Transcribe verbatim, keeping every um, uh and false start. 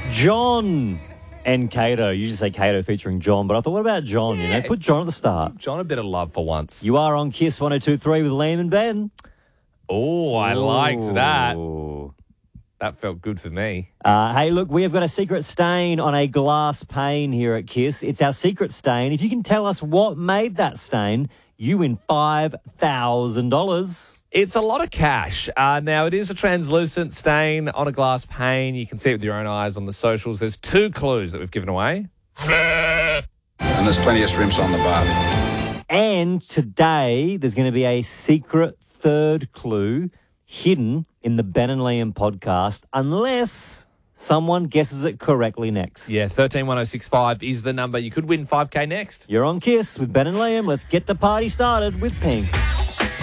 John and Cato. You usually say Cato featuring John, but I thought, what about John? Yeah. You know, put John at the start. John, a bit of love for once. You are on Kiss one oh two point three with Liam and Ben. Oh, I liked that. Ooh. That felt good for me. Uh, hey, look, we have got a secret stain on a glass pane here at Kiss. It's our secret stain. If you can tell us what made that stain, you win five thousand dollars. It's a lot of cash. Uh, now, it is a translucent stain on a glass pane. You can see it with your own eyes on the socials. There's two clues that we've given away. And there's plenty of shrimps on the barbie. And today, there's going to be a secret third clue hidden in the Ben and Liam podcast, unless someone guesses it correctly next. Yeah, thirteen one oh six five is the number. You could win five K next. You're on Kiss with Ben and Liam. Let's get the party started with Pink.